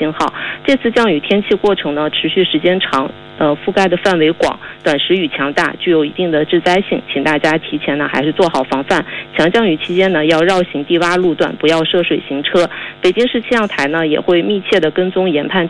信号。这次降雨天气过程呢，持续时间长，覆盖的范围广，短时雨强大，具有一定的致灾性，请大家提前呢还是做好防范。强降雨期间呢，要绕行低洼路段，不要涉水行车。北京市气象台呢也会密切的跟踪研判